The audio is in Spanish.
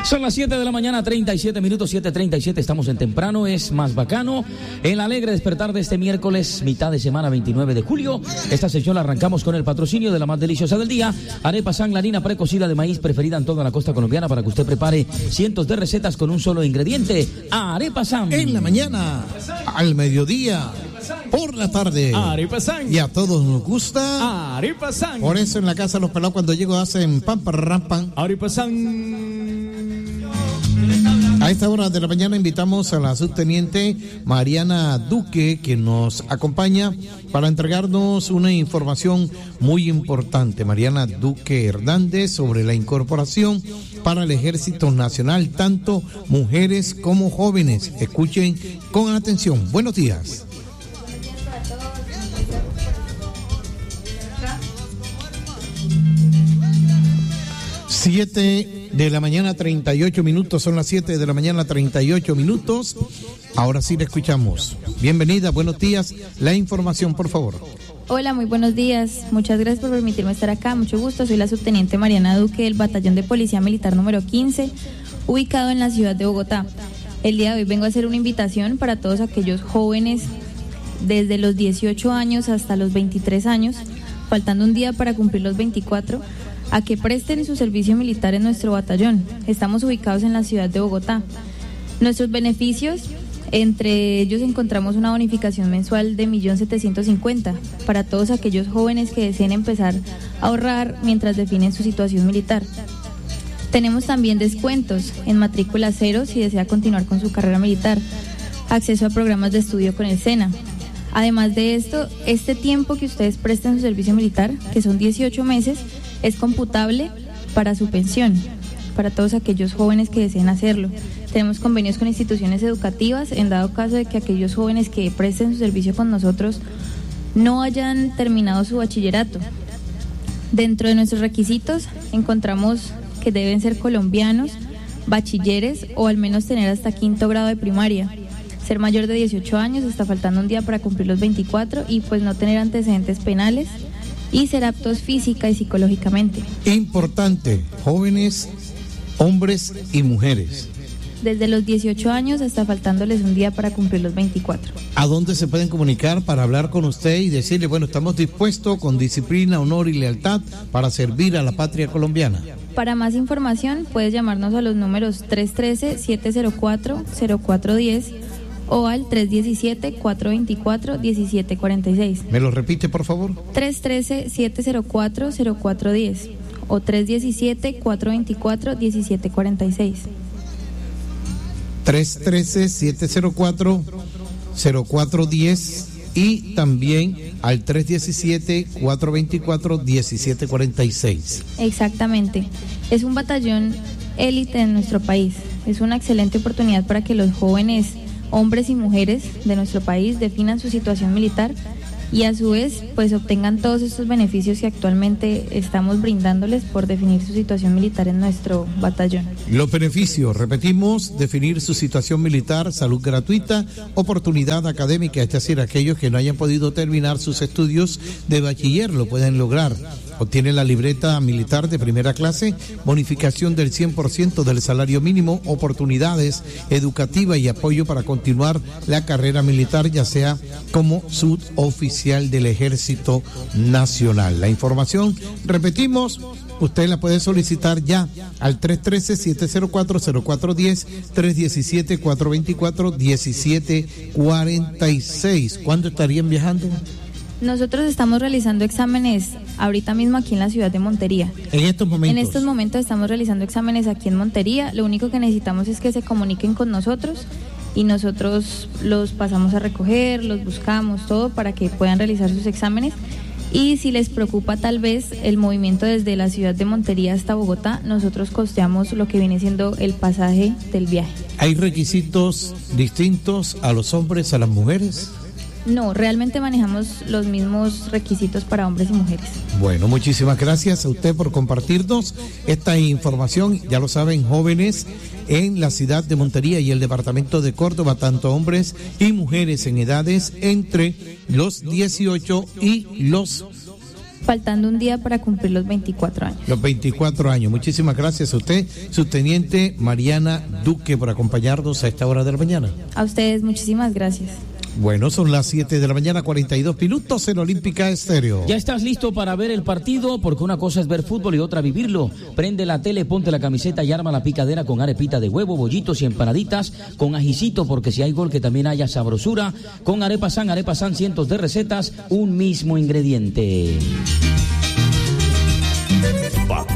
Son las 7 de la mañana, 37 minutos, 7:37, estamos en temprano, es más bacano. El alegre despertar de este miércoles, mitad de semana, 29 de julio. Esta sesión la arrancamos con el patrocinio de la más deliciosa del día, Arepa San, la harina precocida de maíz preferida en toda la costa colombiana para que usted prepare cientos de recetas con un solo ingrediente. Arepa San. En la mañana, al mediodía, por la tarde. Arepa San. Y a todos nos gusta. Arepa San. Por eso en la casa los pelados cuando llego hacen pam, parram, pam. Arepa San. A esta hora de la mañana invitamos a la subteniente Mariana Duque, que nos acompaña para entregarnos una información muy importante. Mariana Duque Hernández, sobre la incorporación para el Ejército Nacional, tanto mujeres como jóvenes. Escuchen con atención. Buenos días. Siete de la mañana, 38 minutos, son las 7 de la mañana, 38 minutos. Ahora sí le escuchamos. Bienvenida, buenos días. La información, por favor. Hola, muy buenos días. Muchas gracias por permitirme estar acá. Mucho gusto. Soy la subteniente Mariana Duque del Batallón de Policía Militar número 15, ubicado en la ciudad de Bogotá. El día de hoy vengo a hacer una invitación para todos aquellos jóvenes desde los 18 años hasta los 23 años, faltando un día para cumplir los 24, a que presten su servicio militar en nuestro batallón. Estamos ubicados en la ciudad de Bogotá. Nuestros beneficios, entre ellos encontramos una bonificación mensual de 1.750.000 para todos aquellos jóvenes que deseen empezar a ahorrar mientras definen su situación militar. Tenemos también descuentos en matrícula cero si desea continuar con su carrera militar, acceso a programas de estudio con el SENA. Además de esto, este tiempo que ustedes prestan su servicio militar, que son 18 meses, es computable para su pensión, para todos aquellos jóvenes que deseen hacerlo. Tenemos convenios con instituciones educativas en dado caso de que aquellos jóvenes que presten su servicio con nosotros no hayan terminado su bachillerato. Dentro de nuestros requisitos encontramos que deben ser colombianos, bachilleres o al menos tener hasta 5º grado de primaria, ser mayor de 18 años, está faltando un día para cumplir los 24 y pues no tener antecedentes penales y ser aptos física y psicológicamente. Importante, jóvenes, hombres y mujeres. Desde los 18 años hasta faltándoles un día para cumplir los 24. ¿A dónde se pueden comunicar para hablar con usted y decirle, bueno, estamos dispuestos con disciplina, honor y lealtad para servir a la patria colombiana? Para más información puedes llamarnos a los números 313-704-0410 o al 317-424-1746. ¿Me lo repite, por favor? 313-704-0410 o 317-424-1746. 313-704-0410 y también al 317-424-1746. Exactamente. Es un batallón élite en nuestro país. Es una excelente oportunidad para que los jóvenes, hombres y mujeres de nuestro país, definan su situación militar y a su vez pues obtengan todos estos beneficios que actualmente estamos brindándoles por definir su situación militar en nuestro batallón. Los beneficios, repetimos, definir su situación militar, salud gratuita, oportunidad académica, es decir, aquellos que no hayan podido terminar sus estudios de bachiller lo pueden lograr. Obtienen la libreta militar de primera clase, bonificación del 100% del salario mínimo, oportunidades educativas y apoyo para continuar la carrera militar, ya sea como suboficial del Ejército Nacional. La información, repetimos, usted la puede solicitar ya al 313-704-0410, 317-424-1746. ¿Cuándo estarían viajando? Nosotros estamos realizando exámenes ahorita mismo aquí en la ciudad de Montería. En estos momentos. En estos momentos estamos realizando exámenes aquí en Montería. Lo único que necesitamos es que se comuniquen con nosotros y nosotros los pasamos a recoger, los buscamos, todo para que puedan realizar sus exámenes. Y si les preocupa tal vez el movimiento desde la ciudad de Montería hasta Bogotá, nosotros costeamos lo que viene siendo el pasaje del viaje. ¿Hay requisitos distintos a los hombres, a las mujeres? No, realmente manejamos los mismos requisitos para hombres y mujeres. Bueno, muchísimas gracias a usted por compartirnos esta información. Ya lo saben, jóvenes en la ciudad de Montería y el departamento de Córdoba, tanto hombres y mujeres en edades entre los 18 y los faltando un día para cumplir los 24 años. Los 24 años. Muchísimas gracias a usted, subteniente Mariana Duque, por acompañarnos a esta hora de la mañana. A ustedes, muchísimas gracias. Bueno, son las 7 de la mañana, 42 minutos en Olímpica Estéreo. ¿Ya estás listo para ver el partido? Porque una cosa es ver fútbol y otra vivirlo. Prende la tele, ponte la camiseta y arma la picadera con arepita de huevo, bollitos y empanaditas con ajicito, porque si hay gol que también haya sabrosura. Con Arepa San, cientos de recetas, un mismo ingrediente.